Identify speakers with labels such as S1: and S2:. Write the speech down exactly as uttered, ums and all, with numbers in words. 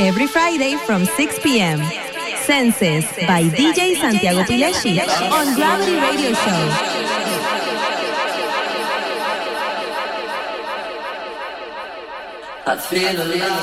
S1: every Friday from six p.m. Senses by D J Santiago Pileshi on Gravity Radio Show.
S2: I feel alive.